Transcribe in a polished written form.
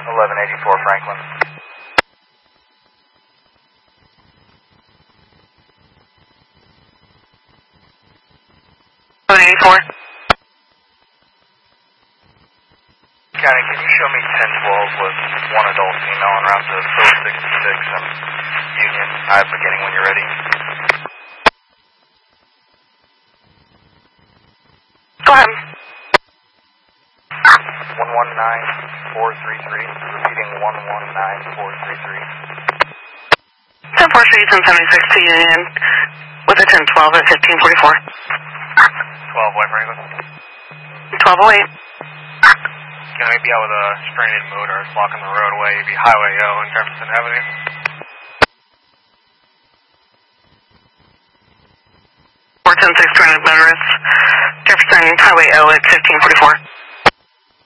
1184 Franklin. 1184. County, can you show me 1012 with one adult female en route to Phil 66 and Union? I'm beginning when you're ready. Go ahead. 119433. Repeating 119433. 10-4 Street, 1076 to Union with a 1012 at 1544. 12 White Franklin. 1208. Can I be out with a stranded motor blocking the roadway? It'd be Highway O and Jefferson Avenue. 410-6 stranded motorists. Jefferson Highway O at 1544.